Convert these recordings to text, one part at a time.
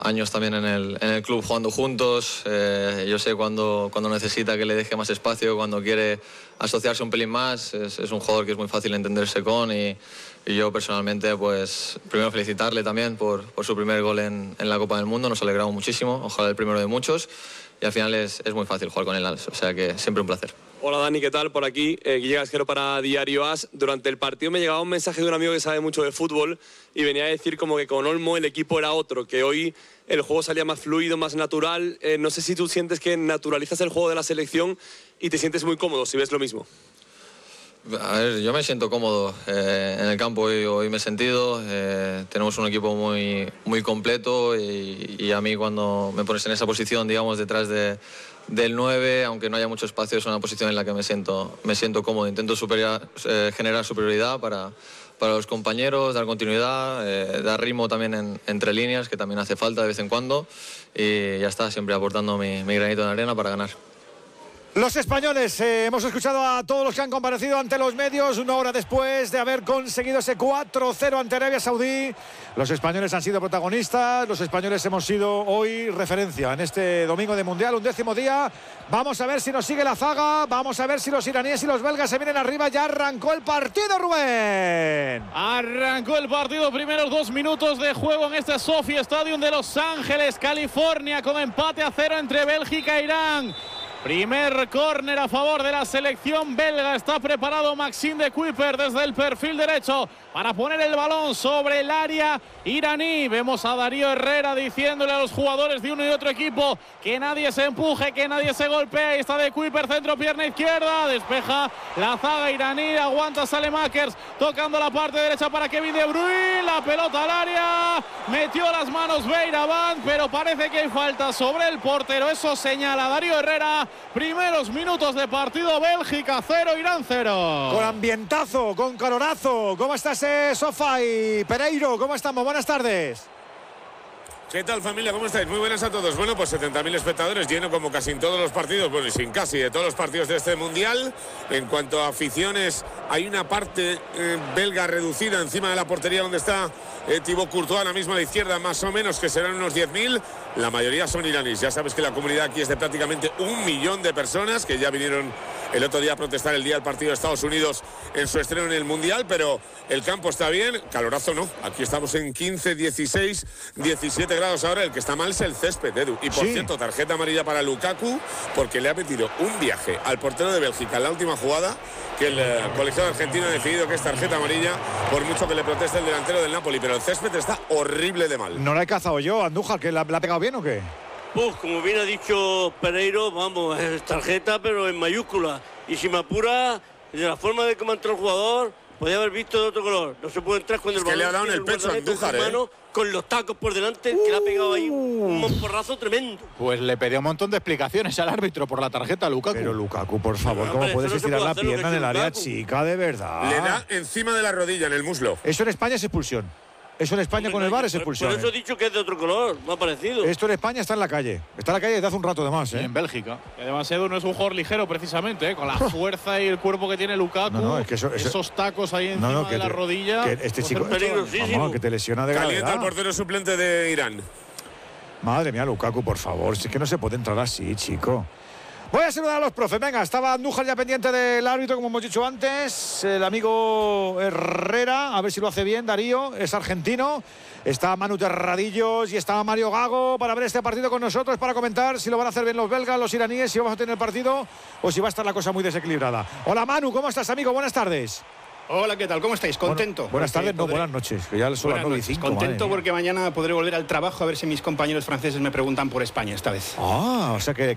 años también en el club jugando juntos. Yo sé cuando necesita que le deje más espacio, cuando quiere asociarse un pelín más. Es un jugador que es muy fácil entenderse con y yo personalmente, pues primero felicitarle también por su primer gol en la Copa del Mundo. Nos alegramos muchísimo, ojalá el primero de muchos, y al final es muy fácil jugar con él, o sea que siempre un placer. Hola Dani, ¿qué tal? Por aquí, Guille Gasquero para Diario AS. Durante el partido me llegaba un mensaje de un amigo que sabe mucho de fútbol y venía a decir como que con Olmo el equipo era otro, que hoy el juego salía más fluido, más natural. No sé si tú sientes que naturalizas el juego de la selección y te sientes muy cómodo, si ves lo mismo. A ver, yo me siento cómodo en el campo, hoy me he sentido. Tenemos un equipo muy completo y a mí cuando me pones en esa posición, digamos, detrás del 9, aunque no haya mucho espacio, es una posición en la que me siento cómodo. Intento generar superioridad para los compañeros, dar continuidad, dar ritmo también entre líneas, que también hace falta de vez en cuando, y ya está, siempre aportando mi granito de arena para ganar. Los españoles, hemos escuchado a todos los que han comparecido ante los medios una hora después de haber conseguido ese 4-0 ante Arabia Saudí. Los españoles han sido protagonistas, los españoles hemos sido hoy referencia en este domingo de Mundial, 11º día. Vamos a ver si nos sigue la zaga, vamos a ver si los iraníes y los belgas se vienen arriba. Ya arrancó el partido, Rubén. Arrancó el partido, primeros 2 minutos de juego en este SoFi Stadium de Los Ángeles, California, con empate a 0 entre Bélgica e Irán. Primer córner a favor de la selección belga. Está preparado Maxime de Cuyper desde el perfil derecho para poner el balón sobre el área iraní. Vemos a Darío Herrera diciéndole a los jugadores de uno y otro equipo que nadie se empuje, que nadie se golpee. Ahí está de Cuyper, centro, pierna izquierda. Despeja la zaga iraní. Aguanta Saelemaekers tocando la parte derecha para Kevin De Bruyne. La pelota al área. Metió las manos Beiraván, pero parece que hay falta sobre el portero. Eso señala Darío Herrera. Primeros minutos de partido, Bélgica 0, Irán 0. Con ambientazo, con calorazo. ¿Cómo estás, Sofai? Pereiro, ¿cómo estamos? Buenas tardes. ¿Qué tal, familia? ¿Cómo estáis? Muy buenas a todos. Bueno, pues 70.000 espectadores, lleno como casi en todos los partidos, bueno, y sin casi de todos los partidos de este Mundial. En cuanto a aficiones, hay una parte belga reducida encima de la portería donde está Thibaut Courtois, ahora mismo a la izquierda, más o menos, que serán unos 10.000. La mayoría son iraníes. Ya sabes que la comunidad aquí es de prácticamente 1 millón de personas que ya vinieron el otro día a protestar el día del partido de Estados Unidos en su estreno en el Mundial, pero el campo está bien, calorazo no. Aquí estamos en 15, 16, 17 grados ahora. El que está mal es el césped, Edu. Y por cierto, tarjeta amarilla para Lukaku, porque le ha metido un viaje al portero de Bélgica en la última jugada, que el colegiado argentino ha decidido que es tarjeta amarilla, por mucho que le proteste el delantero del Napoli, pero el césped está horrible de mal. No la he cazado yo, Andújar, que la ha pegado bien o qué. Como bien ha dicho Pereiro, vamos, es tarjeta, pero en mayúscula. Y si me apura, de la forma de cómo entró el jugador, podía haber visto de otro color. No se puede entrar cuando el balón le ha dado en el pecho a Andújar, con los tacos por delante, que le ha pegado ahí un morrazo tremendo. Pues le pedí un montón de explicaciones al árbitro por la tarjeta a Lukaku. Pero Lukaku, por favor, ¿cómo puedes estirar la pierna en el área chica, de verdad? Le da encima de la rodilla, en el muslo. Eso en España es expulsión. Eso en España con el VAR es expulsión. Por eso he dicho que es de otro color, me ha parecido. Esto en España está en la calle. Está en la calle desde hace un rato además, En Bélgica. Y además Edu no es un jugador ligero precisamente, con la fuerza y el cuerpo que tiene Lukaku. Es que esos tacos ahí encima de la rodilla. Que este chico, que te lesiona de gravedad. Calienta al portero suplente de Irán. Madre mía, Lukaku, por favor. Si es que no se puede entrar así, chico. Voy a saludar a los profes. Venga, estaba Andújar ya pendiente del árbitro, como hemos dicho antes. El amigo Herrera, a ver si lo hace bien. Darío, es argentino. Está Manu Terradillos y está Mario Gago para ver este partido con nosotros, para comentar si lo van a hacer bien los belgas, los iraníes, si vamos a tener el partido o si va a estar la cosa muy desequilibrada. Hola Manu, ¿cómo estás, amigo? Buenas tardes. Hola, ¿qué tal? ¿Cómo estáis? ¿Contento? Buenas tardes, no, buenas noches. Que ya son las 9:05. Contento porque mañana podré volver al trabajo a ver si mis compañeros franceses me preguntan por España esta vez. O sea que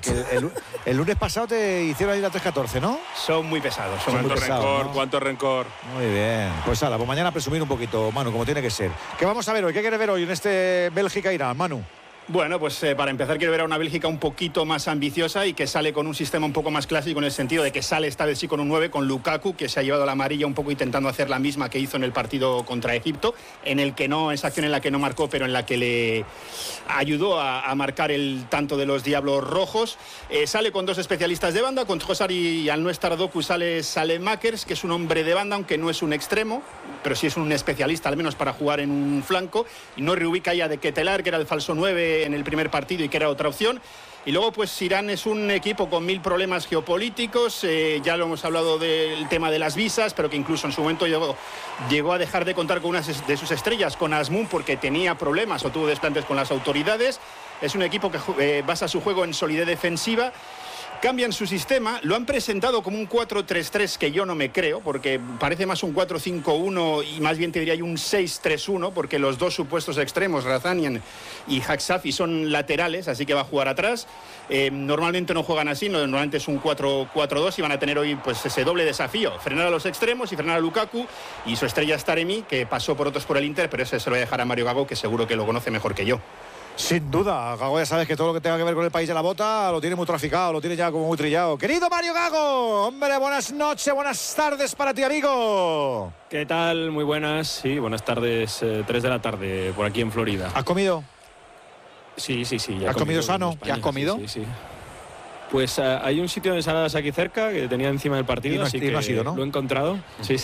el lunes pasado te hicieron ir a 3:14, ¿no? Son muy pesados. Cuánto rencor. Muy bien. Pues pues mañana presumir un poquito, Manu, como tiene que ser. ¿Qué vamos a ver hoy? ¿Qué quieres ver hoy en este Bélgica-Irán, Manu? Bueno, pues para empezar quiero ver a una Bélgica un poquito más ambiciosa y que sale con un sistema un poco más clásico, en el sentido de que sale esta vez sí con un 9, con Lukaku, que se ha llevado la amarilla un poco intentando hacer la misma que hizo en el partido contra Egipto, en el que no, esa acción en la que no marcó, pero en la que le ayudó a marcar el tanto de los Diablos Rojos. Sale con 2 especialistas de banda, con Trossard y al no estar Doku sale Saelemaekers, que es un hombre de banda, aunque no es un extremo, pero sí es un especialista al menos para jugar en un flanco, y no reubica ya de Ketelaere, que era el falso 9 en el primer partido y que era otra opción. Y luego, pues Irán es un equipo con 1000 problemas geopolíticos. Ya lo hemos hablado del tema de las visas, pero que incluso en su momento llegó a dejar de contar con una de sus estrellas, con Azmoun, porque tenía problemas o tuvo desplantes con las autoridades. Es un equipo que basa su juego en solidez defensiva. Cambian su sistema, lo han presentado como un 4-3-3 que yo no me creo, porque parece más un 4-5-1 y más bien te diría un 6-3-1, porque los dos supuestos extremos, Razanian y Haksafi, son laterales, así que va a jugar atrás. Normalmente no juegan así, normalmente es un 4-4-2 y van a tener hoy pues ese doble desafío, frenar a los extremos y frenar a Lukaku, y su estrella es Taremi, que pasó por otros por el Inter, pero ese se lo voy a dejar a Mario Gago, que seguro que lo conoce mejor que yo. Sin duda, Gago, ya sabes que todo lo que tenga que ver con el país de la bota lo tiene muy traficado, lo tiene ya como muy trillado. Querido Mario Gago, hombre, buenas noches, buenas tardes para ti, amigo. ¿Qué tal? Muy buenas, sí, buenas tardes, 3 de la tarde por aquí en Florida. ¿Has comido? Sí. Ya ¿Has comido sano? ¿Qué has comido? Sí. Pues hay un sitio de ensaladas aquí cerca que tenía encima del partido, así que no ha sido, ¿no? Lo he encontrado. Sí.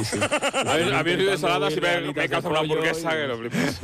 A mí de ensaladas y me calzo una hamburguesa que lo flipas.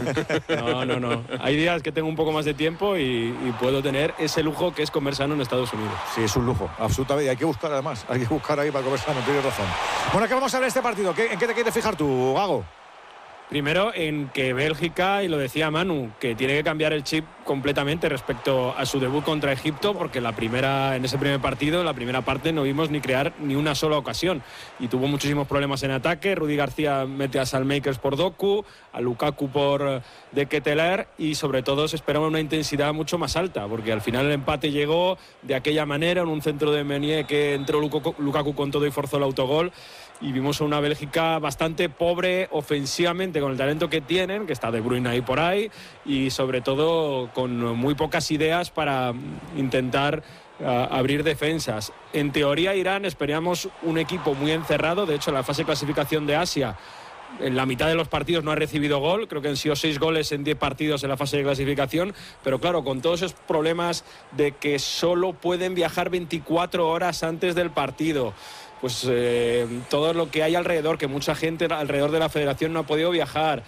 No. Hay días que tengo un poco más de tiempo y puedo tener ese lujo que es comer sano en Estados Unidos. Sí, es un lujo, absolutamente. Hay que buscar además, ahí para comer sano, tienes razón. Bueno, ¿qué vamos a ver este partido? ¿En qué te quieres fijar tú, Gago? Primero, en que Bélgica, y lo decía Manu, que tiene que cambiar el chip completamente respecto a su debut contra Egipto, porque en ese primer partido, en la primera parte, no vimos ni crear ni una sola ocasión. Y tuvo muchísimos problemas en ataque. Rudy García mete a Salmakers por Doku, a Lukaku por De Ketelaere, y sobre todo se esperaba una intensidad mucho más alta, porque al final el empate llegó de aquella manera, en un centro de Meunier que entró Lukaku con todo y forzó el autogol. Y vimos a una Bélgica bastante pobre ofensivamente con el talento que tienen, que está De Bruyne ahí por ahí, y sobre todo con muy pocas ideas para intentar abrir defensas. En teoría, Irán esperamos un equipo muy encerrado. De hecho, en la fase de clasificación de Asia, en la mitad de los partidos no ha recibido gol. Creo que han sido 6 goles en 10 partidos en la fase de clasificación. Pero claro, con todos esos problemas de que solo pueden viajar 24 horas antes del partido, pues todo lo que hay alrededor, que mucha gente alrededor de la federación no ha podido viajar.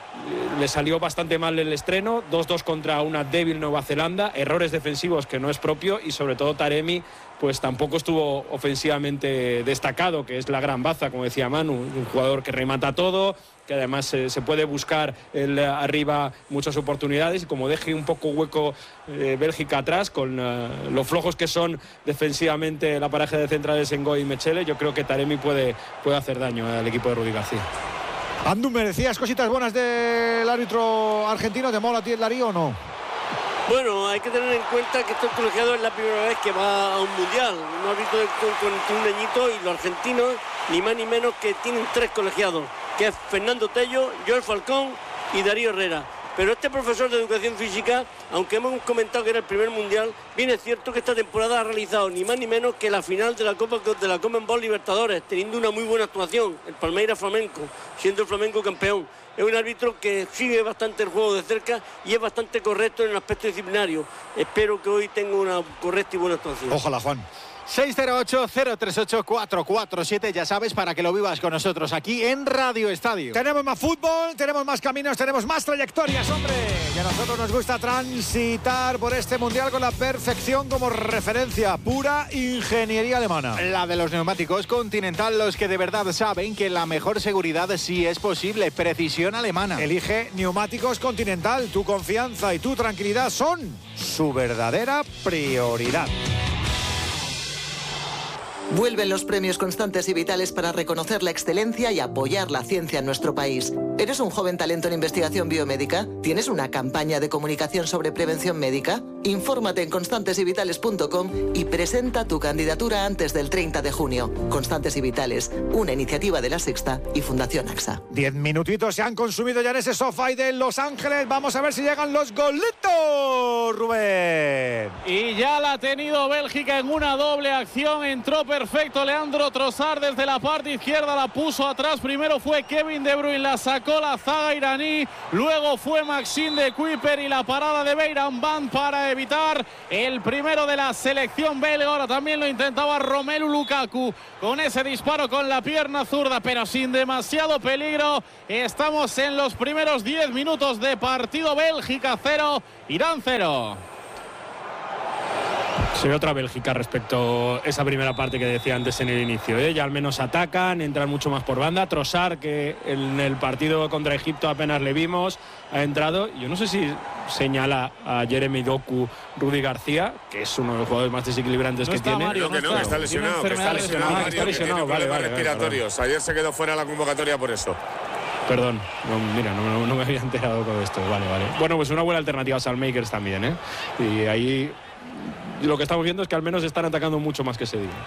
Le salió bastante mal el estreno, 2-2 contra una débil Nueva Zelanda, errores defensivos que no es propio, y sobre todo Taremi pues tampoco estuvo ofensivamente destacado, que es la gran baza, como decía Manu, un jugador que remata todo, que además se puede buscar arriba muchas oportunidades, y como deje un poco hueco Bélgica atrás, con los flojos que son defensivamente la pareja de centrales en Ngoy y Mechele, yo creo que Taremi puede hacer daño al equipo de Rudy García. Andu, ¿me decías cositas buenas del árbitro argentino? ¿Te mola a ti el Darío o no? Bueno, hay que tener en cuenta que estos colegiados es la primera vez que va a un mundial. Un árbitro con 41 añitos, y los argentinos, ni más ni menos, que tienen 3 colegiados, que es Fernando Tello, Joel Falcón y Darío Herrera. Pero este profesor de educación física, aunque hemos comentado que era el primer mundial, bien es cierto que esta temporada ha realizado ni más ni menos que la final de la Conmebol Libertadores, teniendo una muy buena actuación, el Palmeiras Flamenco, siendo el Flamenco campeón. Es un árbitro que sigue bastante el juego de cerca y es bastante correcto en el aspecto disciplinario. Espero que hoy tenga una correcta y buena actuación. Ojalá, Juan. 608-038-447, ya sabes, para que lo vivas con nosotros aquí en Radio Estadio. Tenemos más fútbol, tenemos más caminos, tenemos más trayectorias, hombre. Y a nosotros nos gusta transitar por este mundial con la perfección como referencia, pura ingeniería alemana. La de los neumáticos Continental, los que de verdad saben que la mejor seguridad sí es posible, precisión alemana. Elige neumáticos Continental, tu confianza y tu tranquilidad son su verdadera prioridad. Vuelven los premios Constantes y Vitales para reconocer la excelencia y apoyar la ciencia en nuestro país. ¿Eres un joven talento en investigación biomédica? ¿Tienes una campaña de comunicación sobre prevención médica? Infórmate en constantesyvitales.com y presenta tu candidatura antes del 30 de junio. Constantes y Vitales, una iniciativa de La Sexta y Fundación AXA. 10 minutitos se han consumido ya en ese sofá de Los Ángeles. Vamos a ver si llegan los goletos, Rubén. Y ya la ha tenido Bélgica en una doble acción. Entró perfecto Leandro Trossard desde la parte izquierda, la puso atrás. Primero fue Kevin De Bruyne, la sacó la zaga iraní. Luego fue Maxime de Kuiper y la parada de Beiran Ban para para evitar el primero de la selección belga. Ahora también lo intentaba Romelu Lukaku con ese disparo con la pierna zurda, pero sin demasiado peligro. Estamos en los primeros 10 minutos de partido. Bélgica 0, Irán 0. Se ve otra Bélgica respecto a esa primera parte que decía antes en el inicio, ¿eh? Ya al menos atacan, entran mucho más por banda. Trossard, que en el partido contra Egipto apenas le vimos, ha entrado. Yo no sé si señala a Jeremy Doku Rudy García, que es uno de los jugadores más desequilibrantes que tiene. Mario, que está lesionado, está lesionado, problemas respiratorios. Ayer se quedó fuera de la convocatoria por eso. Perdón, no me había enterado con esto. Vale. Bueno, pues una buena alternativa a Salmakers también, ¿eh? Y ahí lo que estamos viendo es que al menos están atacando mucho más que ese día.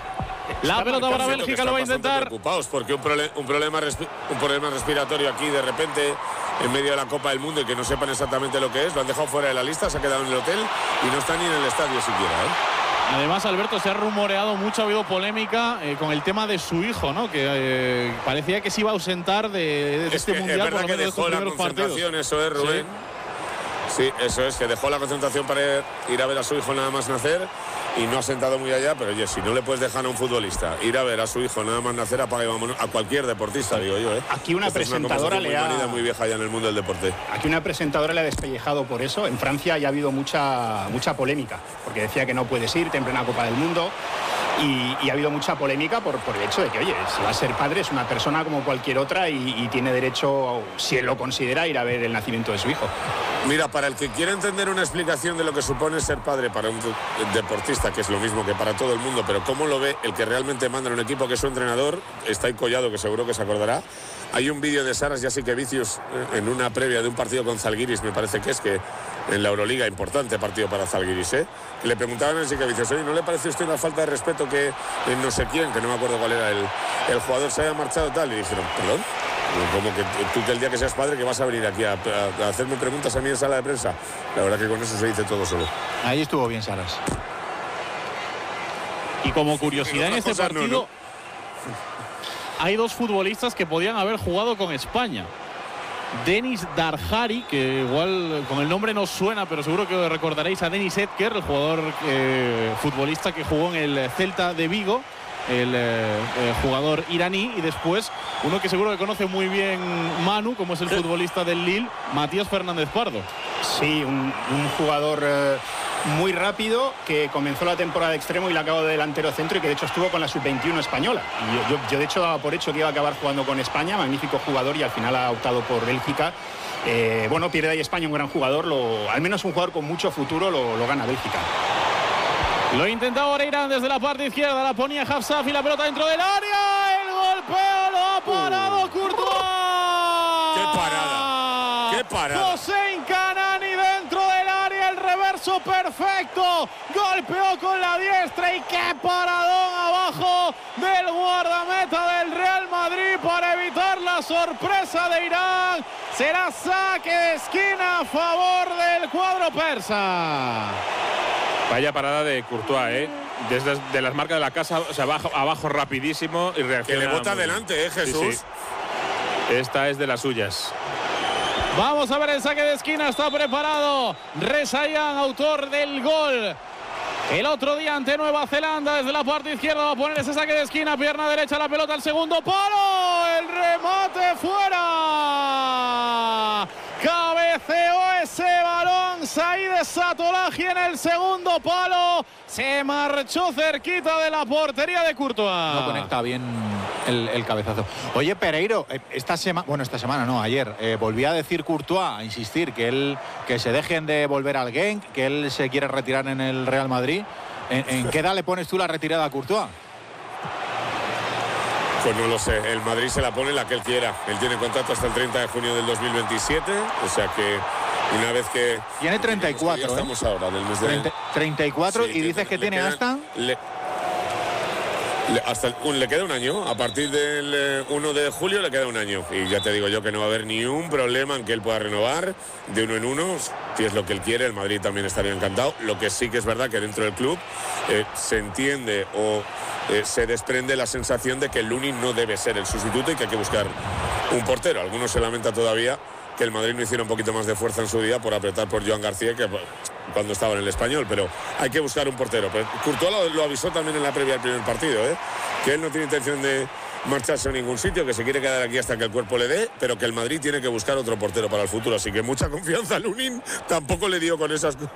La pelota para Bélgica, lo va a intentar. Preocupados porque un problema respiratorio aquí de repente en medio de la Copa del Mundo y que no sepan exactamente lo que es. Lo han dejado fuera de la lista, se ha quedado en el hotel y no está ni en el estadio siquiera, ¿eh? Además, Alberto, se ha rumoreado mucho, ha habido polémica con el tema de su hijo, ¿no? Que parecía que se iba a ausentar de este mundial. Es verdad que dejó la concentración, eso es, Rubén. Sí, eso es, que dejó la concentración para ir a ver a su hijo nada más nacer y no ha sentado muy allá, pero oye, si no le puedes dejar a un futbolista ir a ver a su hijo nada más nacer, apaga y vámonos, a cualquier deportista, digo yo, ¿eh? Aquí una presentadora le ha... muy vieja ya en el mundo del deporte. Aquí una presentadora le ha despellejado por eso. En Francia ya ha habido mucha polémica, porque decía que no puedes irte en plena Copa del Mundo. Y ha habido mucha polémica por el hecho de que, oye, si va a ser padre es una persona como cualquier otra y tiene derecho, si él lo considera, a ir a ver el nacimiento de su hijo. Mira, para el que quiera entender una explicación de lo que supone ser padre para un deportista, que es lo mismo que para todo el mundo, pero cómo lo ve el que realmente manda en un equipo, que es su entrenador, está ahí Collado, que seguro que se acordará. Hay un vídeo de Saras Jasikevičius en una previa de un partido con Zalgiris, me parece que es que en la Euroliga, importante partido para Zalgiris, ¿eh? Que le preguntaban a Jasikevičius, oye, ¿no le parece a usted una falta de respeto que no sé quién, que no me acuerdo cuál era el jugador, se haya marchado tal? Y dijeron, perdón, como que tú que el día que seas padre que vas a venir aquí a hacerme preguntas a mí en sala de prensa. La verdad que con eso se dice todo solo. Ahí estuvo bien Saras. Y como curiosidad, en este partido hay dos futbolistas que podían haber jugado con España. Denis Darhari, que igual con el nombre no suena, pero seguro que recordaréis a Denis Edker, el jugador futbolista que jugó en el Celta de Vigo, el jugador iraní, y después uno que seguro que conoce muy bien Manu, como es el futbolista del Lille, Matías Fernández Pardo. Sí, un jugador muy rápido, que comenzó la temporada de extremo y la acabó de delantero centro, y que de hecho estuvo con la sub-21 española. Y yo de hecho daba por hecho que iba a acabar jugando con España, magnífico jugador, y al final ha optado por Bélgica. Bueno, pierde ahí España un gran jugador, al menos un jugador con mucho futuro, lo gana Bélgica. Lo intentaba ahora Irán desde la parte izquierda, la ponía Hafsaf y la pelota dentro del área. El golpeo lo ha parado Courtois. ¡Qué parada! ¡Qué parada! Hossein Kanani dentro del área, el reverso perfecto. Golpeó con la diestra y qué paradón abajo del guardameta del Real Madrid para evitar la sorpresa de Irán. Será saque de esquina a favor del cuadro persa. Vaya parada de Courtois, ¿eh? Desde de las marcas de la casa, o sea, abajo rapidísimo y reacciona. Que le bota adelante, Jesús. Sí. Esta es de las suyas. Vamos a ver el saque de esquina, está preparado Rezaian, autor del gol el otro día ante Nueva Zelanda. Desde la parte izquierda va a poner ese saque de esquina, pierna derecha, la pelota al segundo palo, el remate fuera. Cabeceó ese balón Said Satoraji en el segundo palo, se marchó cerquita de la portería de Courtois. No conecta bien el cabezazo. Oye, Pereiro, esta semana no, ayer volvía a decir Courtois, a insistir que se dejen de volver al Genk, que él se quiere retirar en el Real Madrid. ¿En qué edad le pones tú la retirada a Courtois? Pues no lo sé, el Madrid se la pone la que él quiera. Él tiene contrato hasta el 30 de junio del 2027, o sea que una vez que... Tiene 34, ya estamos ahora, del mes de... 34 sí, y dices que tiene hasta... Le queda un año, a partir del 1 de julio le queda un año. Y ya te digo yo que no va a haber ni un problema en que él pueda renovar de uno en uno. Si es lo que él quiere, el Madrid también estaría encantado. Lo que sí que es verdad que dentro del club se entiende o se desprende la sensación de que Luni no debe ser el sustituto y que hay que buscar un portero. Algunos se lamenta todavía que el Madrid no hiciera un poquito más de fuerza en su día por apretar por Joan García, que cuando estaba en el Español, pero hay que buscar un portero. Pero Courtois lo avisó también en la previa al primer partido, que él no tiene intención de marcharse a ningún sitio, que se quiere quedar aquí hasta que el cuerpo le dé, pero que el Madrid tiene que buscar otro portero para el futuro. Así que mucha confianza a Lunin, tampoco le dio con esas